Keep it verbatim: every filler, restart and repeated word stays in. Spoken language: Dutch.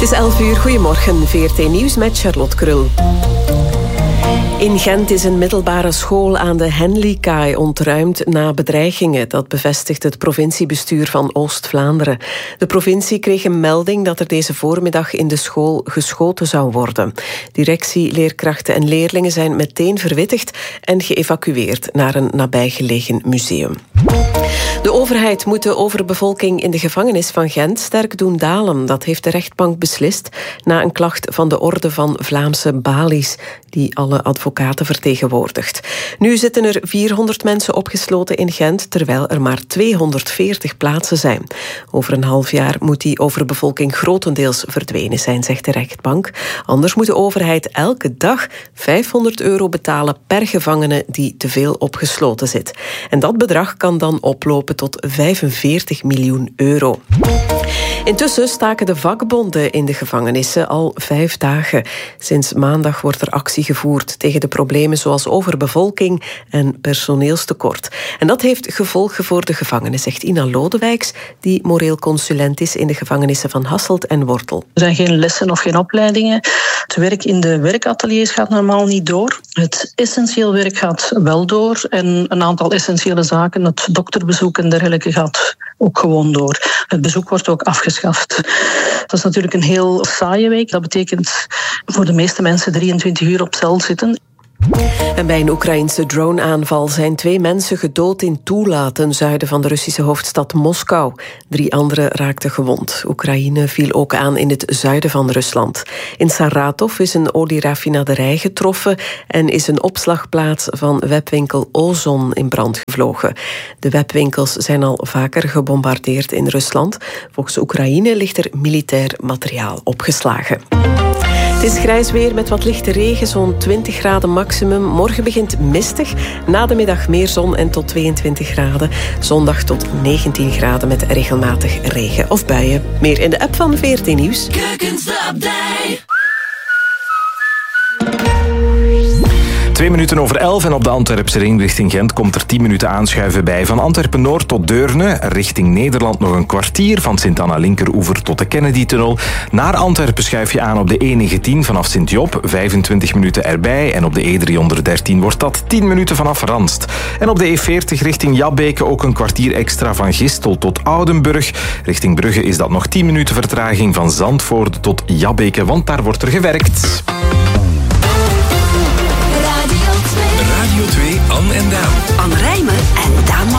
Het is elf uur, goedemorgen, V R T Nieuws met Charlotte Krul. In Gent is een middelbare school aan de Henleykaai ontruimd na bedreigingen. Dat bevestigt het provinciebestuur van Oost-Vlaanderen. De provincie kreeg een melding dat er deze voormiddag in de school geschoten zou worden. Directie, leerkrachten en leerlingen zijn meteen verwittigd en geëvacueerd naar een nabijgelegen museum. De overheid moet de overbevolking in de gevangenis van Gent sterk doen dalen. Dat heeft de rechtbank beslist na een klacht van de Orde van Vlaamse Balies, die alle advocaten vertegenwoordigt. Nu zitten er vierhonderd mensen opgesloten in Gent, terwijl er maar tweehonderdveertig plaatsen zijn. Over een half jaar moet die overbevolking grotendeels verdwenen zijn, zegt de rechtbank. Anders moet de overheid elke dag vijfhonderd euro betalen per gevangene die te veel opgesloten zit. En dat bedrag kan dan oplopen tot vijfenveertig miljoen euro. Intussen staken de vakbonden in de gevangenissen al vijf dagen. Sinds maandag wordt er actie gevoerd tegen de problemen zoals overbevolking en personeelstekort. En dat heeft gevolgen voor de gevangenen, zegt Ina Lodewijks, die moreel consulent is in de gevangenissen van Hasselt en Wortel. Er zijn geen lessen of geen opleidingen. Het werk in de werkateliers gaat normaal niet door. Het essentieel werk gaat wel door. En een aantal essentiële zaken, het dokterbezoek en dergelijke, gaat ook gewoon door. Het bezoek wordt ook afgeschaft. Dat is natuurlijk een heel saaie week. Dat betekent voor de meeste mensen drieëntwintig uur op cel zitten. En bij een Oekraïnse drone-aanval zijn twee mensen gedood in Tula, ten zuiden van de Russische hoofdstad Moskou. Drie anderen raakten gewond. Oekraïne viel ook aan in het zuiden van Rusland. In Saratov is een olieraffinaderij getroffen en is een opslagplaats van webwinkel Ozon in brand gevlogen. De webwinkels zijn al vaker gebombardeerd in Rusland. Volgens Oekraïne ligt er militair materiaal opgeslagen. Het is grijs weer met wat lichte regen, zo'n twintig graden maximum. Morgen begint mistig, na de middag meer zon en tot tweeëntwintig graden. Zondag tot negentien graden met regelmatig regen of buien. Meer in de app van V R T Nieuws. Twee minuten over elf en op de Antwerpse ring richting Gent komt er tien minuten aanschuiven bij. Van Antwerpen-Noord tot Deurne, richting Nederland nog een kwartier. Van Sint-Anna-Linkeroever tot de Kennedy-tunnel. Naar Antwerpen schuif je aan op de E negentien vanaf Sint-Job, vijfentwintig minuten erbij. En op de E driehonderddertien wordt dat tien minuten vanaf Ranst. En op de E veertig richting Jabbeke ook een kwartier extra van Gistel tot Oudenburg. Richting Brugge is dat nog tien minuten vertraging van Zandvoort tot Jabbeke, want daar wordt er gewerkt. Radio twee, Anne en Daan. Anne Rijmen en Daan